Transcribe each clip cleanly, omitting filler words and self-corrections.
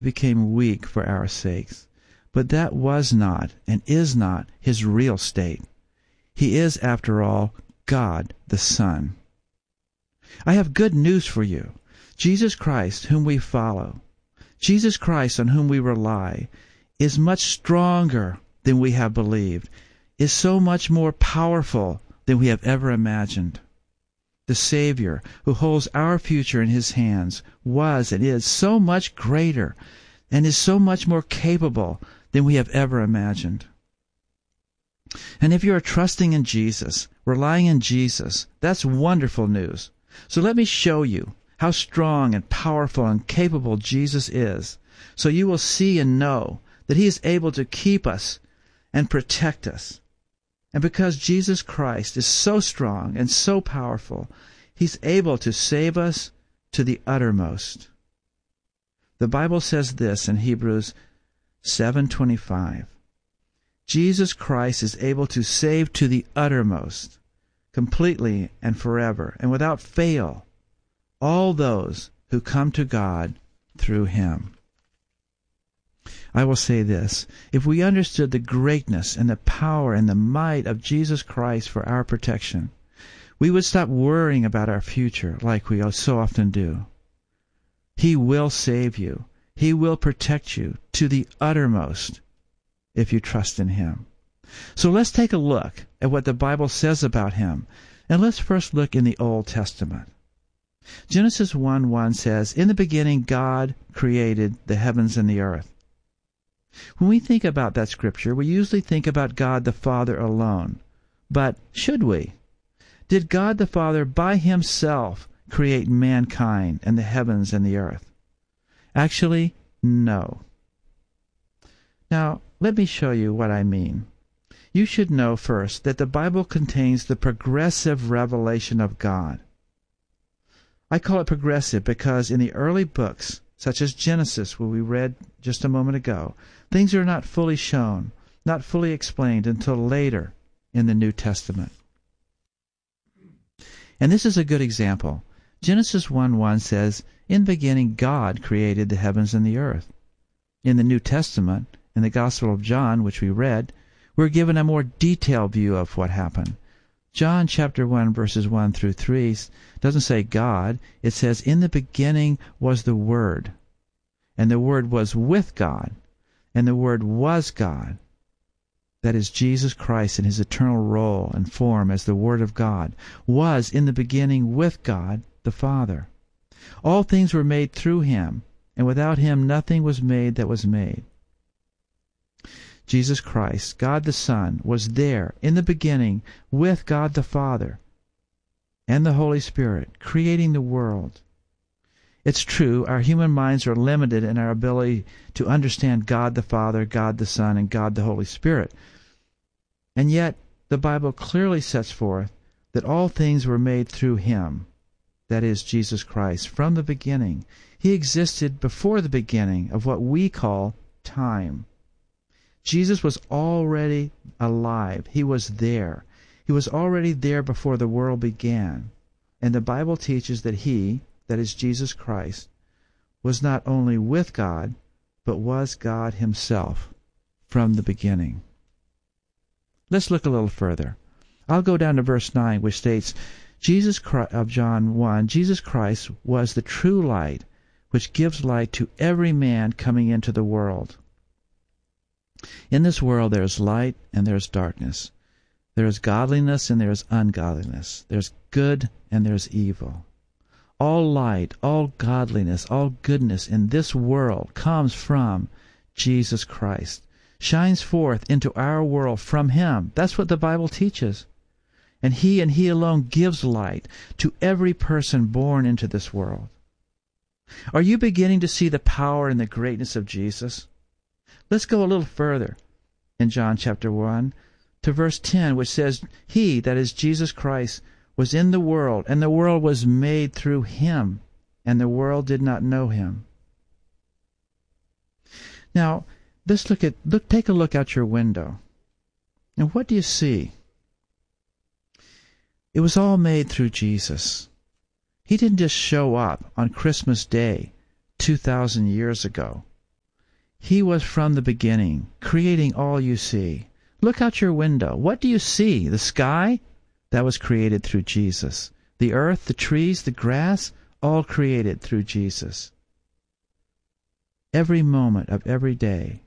became weak for our sakes. But that was not and is not his real state. He is, after all, God the Son. I have good news for you. Jesus Christ, whom we follow, Jesus Christ on whom we rely, is much stronger than we have believed, is so much more powerful than we have ever imagined. The Savior, who holds our future in His hands, was and is so much greater and is so much more capable than we have ever imagined. And if you are trusting in Jesus, relying in Jesus, that's wonderful news. So let me show you how strong and powerful and capable Jesus is, so you will see and know that He is able to keep us and protect us. And because Jesus Christ is so strong and so powerful, He's able to save us to the uttermost. The Bible says this in Hebrews 7:25. Jesus Christ is able to save to the uttermost, completely and forever, and without fail, all those who come to God through Him. I will say this: if we understood the greatness and the power and the might of Jesus Christ for our protection, we would stop worrying about our future like we so often do. He will save you. He will protect you to the uttermost if you trust in Him. So let's take a look at what the Bible says about Him, and let's first look in the Old Testament. Genesis 1:1 says, "In the beginning God created the heavens and the earth." When we think about that scripture, we usually think about God the Father alone. But should we? Did God the Father by Himself create mankind and the heavens and the earth? Actually, no. Now, let me show you what I mean. You should know first that the Bible contains the progressive revelation of God. I call it progressive because in the early books, such as Genesis, where we read just a moment ago, things are not fully shown, not fully explained until later in the New Testament. And this is a good example. Genesis 1:1 says, "In the beginning God created the heavens and the earth." In the New Testament, in the Gospel of John, which we read, we're given a more detailed view of what happened. John chapter 1, verses 1 through 3 doesn't say God. It says, "In the beginning was the Word, and the Word was with God, and the Word was God." That is, Jesus Christ in His eternal role and form as the Word of God was in the beginning with God the Father. All things were made through Him, and without Him nothing was made that was made. Jesus Christ, God the Son, was there in the beginning with God the Father and the Holy Spirit, creating the world. It's true, our human minds are limited in our ability to understand God the Father, God the Son, and God the Holy Spirit. And yet, the Bible clearly sets forth that all things were made through Him, that is, Jesus Christ, from the beginning. He existed before the beginning of what we call time. Jesus was already alive. He was there. He was already there before the world began. And the Bible teaches that He, that is Jesus Christ, was not only with God, but was God Himself from the beginning. Let's look a little further. I'll go down to verse 9, which states, of John 1, Jesus Christ was the true light, which gives light to every man coming into the world. In this world there is light and there is darkness. There is godliness and there is ungodliness. There's good and there's evil. All light, all godliness, all goodness in this world comes from Jesus Christ, shines forth into our world from Him. That's what the Bible teaches. And He alone gives light to every person born into this world. Are you beginning to see the power and the greatness of Jesus? Let's go a little further in John chapter 1 to verse 10, which says, "He, that is Jesus Christ, was in the world, and the world was made through Him, and the world did not know Him." Now, take a look out your window. And what do you see? It was all made through Jesus. He didn't just show up on Christmas Day 2,000 years ago He was from the beginning, creating all you see. Look out your window. What do you see? The sky? That was created through Jesus. The earth, the trees, the grass, all created through Jesus. Every moment of every day,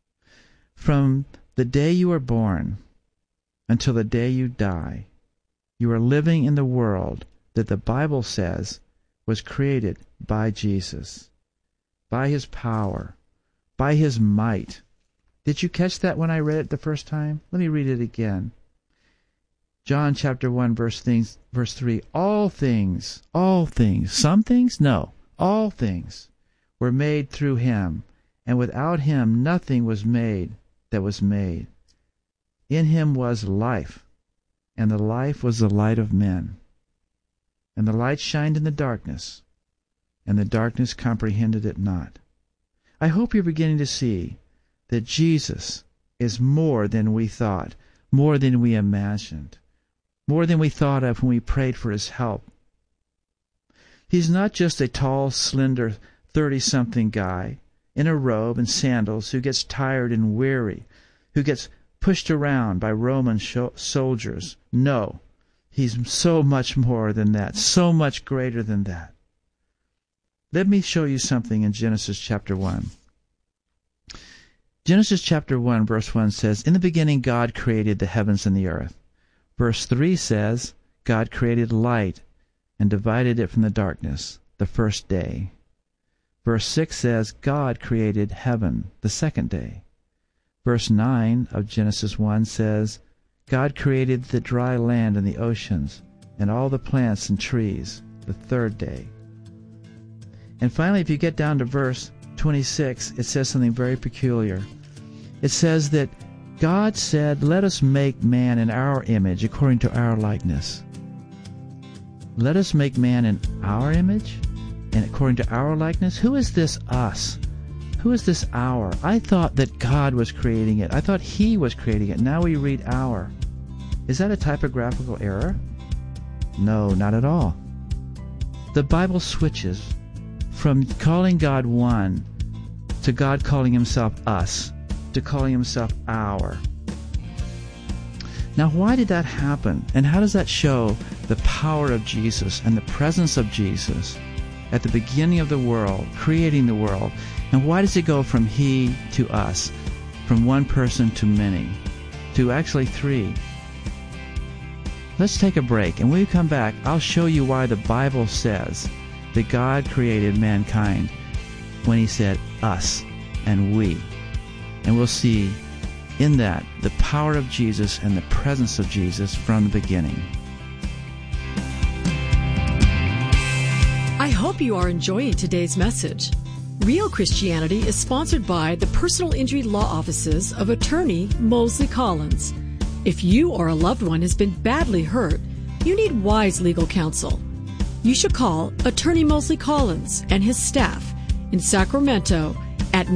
from the day you are born until the day you die, you are living in the world that the Bible says was created by Jesus, by His power, by His might. Did you catch that when I read it the first time? Let me read it again. John chapter 1, verse 3, all things, some things? No, all things were made through Him, and without Him nothing was made that was made. In Him was life, and the life was the light of men. And the light shined in the darkness, and the darkness comprehended it not. I hope you're beginning to see that Jesus is more than we thought, more than we imagined, more than we thought of when we prayed for His help. He's not just a tall, slender, 30-something guy in a robe and sandals who gets tired and weary, who gets pushed around by Roman soldiers. No, He's so much more than that, so much greater than that. Let me show you something in Genesis chapter 1. Genesis chapter 1, verse 1 says, in the beginning God created the heavens and the earth. Verse 3 says, God created light and divided it from the darkness, the first day. Verse 6 says, God created heaven, the second day. Verse 9 of Genesis 1 says, God created the dry land and the oceans, and all the plants and trees, the third day. And finally, if you get down to verse 26, it says something very peculiar. It says that God said, let us make man in our image, according to our likeness. Let us make man in our image and according to our likeness? Who is this us? Who is this our? I thought that God was creating it. I thought He was creating it. Now we read our. Is that a typographical error? No, not at all. The Bible switches from calling God one to God calling Himself us, to calling Himself our. Now, why did that happen? And how does that show the power of Jesus and the presence of Jesus at the beginning of the world, creating the world? And why does it go from He to us, from one person to many, to actually three? Let's take a break, and when we come back, I'll show you why the Bible says that God created mankind when He said us and we. And we'll see in that the power of Jesus and the presence of Jesus from the beginning. I hope you are enjoying today's message. Real Christianity is sponsored by the personal injury law offices of attorney Mosley Collins. If you or a loved one has been badly hurt, you need wise legal counsel. You should call attorney Mosley Collins and his staff in Sacramento at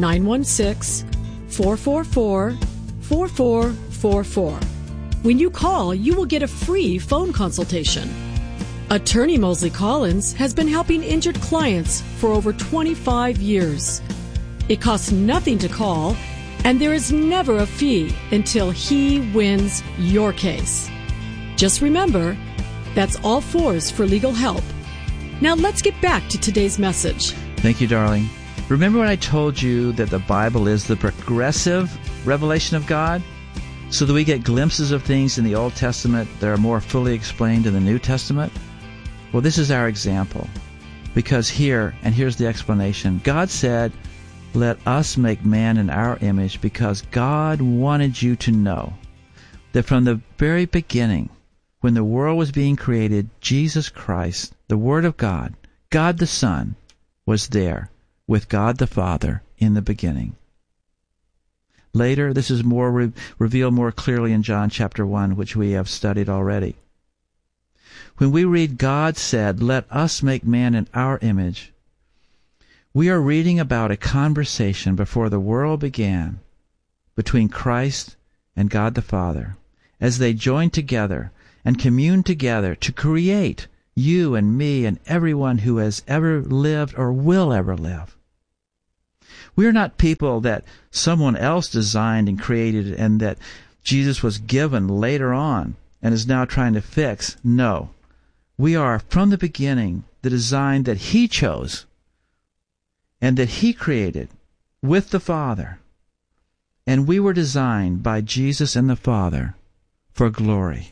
916-444-4444. When you call, you will get a free phone consultation. Attorney Mosley Collins has been helping injured clients for over 25 years. It costs nothing to call, and there is never a fee until he wins your case. Just remember, that's all fours for legal help. Now let's get back to today's message. Thank you, darling. Remember when I told you that the Bible is the progressive revelation of God? So that we get glimpses of things in the Old Testament that are more fully explained in the New Testament? Well, this is our example. Because here's the explanation. God said, let us make man in our image, because God wanted you to know that from the very beginning, when the world was being created, Jesus Christ, the Word of God, God the Son, was there with God the Father in the beginning. Later, this is more revealed more clearly in John chapter 1, which we have studied already. When we read God said, let us make man in our image, we are reading about a conversation before the world began between Christ and God the Father as they joined together and communed together to create you and me and everyone who has ever lived or will ever live. We are not people that someone else designed and created and that Jesus was given later on and is now trying to fix. No. We are, from the beginning, the design that He chose and that He created with the Father. And we were designed by Jesus and the Father for glory.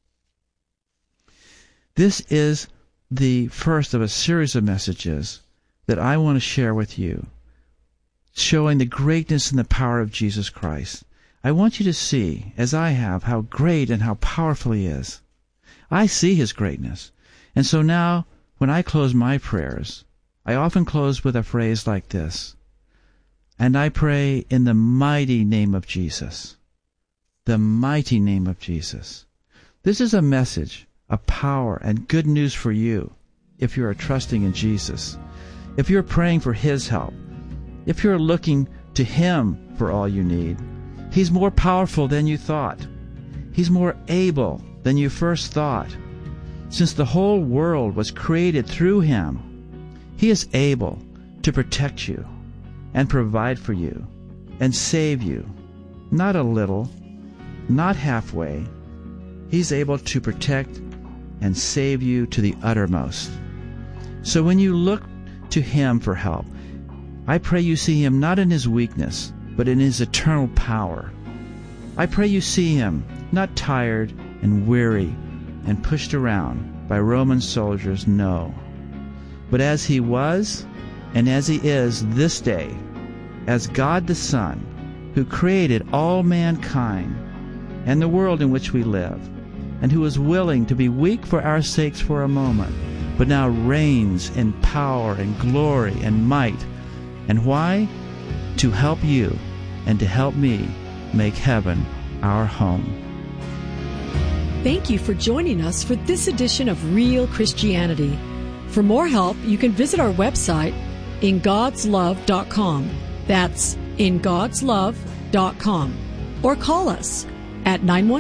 This is the first of a series of messages that I want to share with you, showing the greatness and the power of Jesus Christ. I want you to see, as I have, how great and how powerful He is. I see His greatness. And so now, when I close my prayers, I often close with a phrase like this: and I pray in the mighty name of Jesus. The mighty name of Jesus. This is a message of power and good news for you if you are trusting in Jesus, if you're praying for His help, if you're looking to Him for all you need. He's more powerful than you thought. He's more able than you first thought. Since the whole world was created through Him, He is able to protect you and provide for you and save you. Not a little, not halfway. He's able to protect and save you to the uttermost. So when you look to Him for help, I pray you see Him not in His weakness, but in His eternal power. I pray you see Him not tired and weary and pushed around by Roman soldiers, no, but as He was and as He is this day, as God the Son, who created all mankind and the world in which we live, and who was willing to be weak for our sakes for a moment, but now reigns in power and glory and might. And why? To help you and to help me make heaven our home. Thank you for joining us for this edition of Real Christianity. For more help, you can visit our website, ingodslove.com. That's ingodslove.com. Or call us at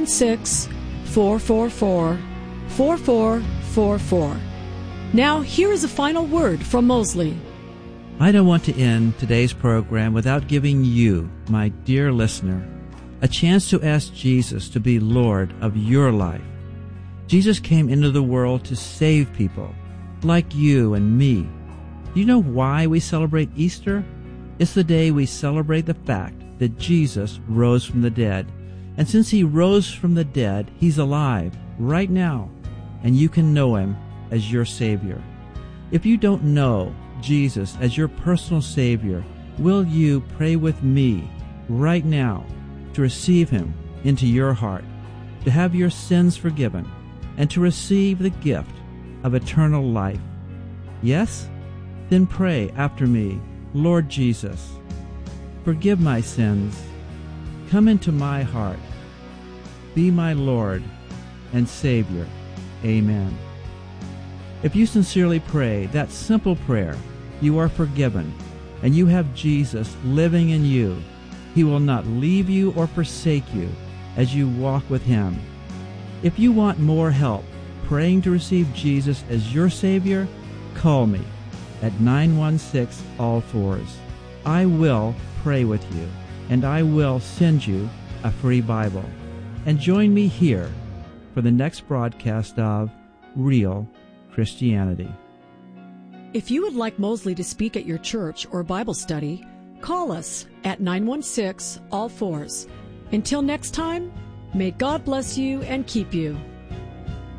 916-444-4444. Now, here is a final word from Mosley. I don't want to end today's program without giving you, my dear listener, a chance to ask Jesus to be Lord of your life. Jesus came into the world to save people like you and me. Do you know why we celebrate Easter? It's the day we celebrate the fact that Jesus rose from the dead. And since He rose from the dead, He's alive right now, and you can know Him as your Savior. If you don't know Jesus as your personal Savior, will you pray with me right now to receive Him into your heart, to have your sins forgiven, and to receive the gift of eternal life? Yes? Then pray after me. Lord Jesus, forgive my sins. Come into my heart. Be my Lord and Savior. Amen. If you sincerely pray that simple prayer, you are forgiven, and you have Jesus living in you. He will not leave you or forsake you as you walk with Him. If you want more help praying to receive Jesus as your Savior, call me at 916-ALL-4s. I will pray with you, and I will send you a free Bible. And join me here for the next broadcast of Real Christianity. If you would like Mosley to speak at your church or Bible study, call us at 916-ALL-4s. Until next time, may God bless you and keep you.